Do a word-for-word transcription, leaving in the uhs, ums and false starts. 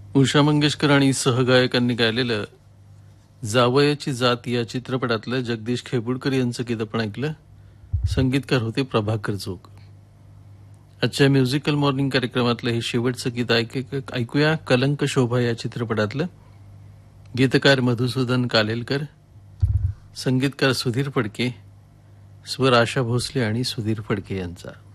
उषा मंगेशकर आणि सहगायकांनी गायलेलं जावयाची जात या चित्रपटातलं जगदीश खेबुडकर यांचं गीत आपण ऐकलं. संगीतकार होते प्रभाकर जोग. आजच्या म्युझिकल मॉर्निंग कार्यक्रमातलं हे शेवटचं गीत ऐक ऐकूया. कलंक शोभा या चित्रपटातलं. गीतकार मधुसूदन कालेलकर, संगीतकार सुधीर फडके, स्वर आशा भोसले आणि सुधीर फडके यांचा.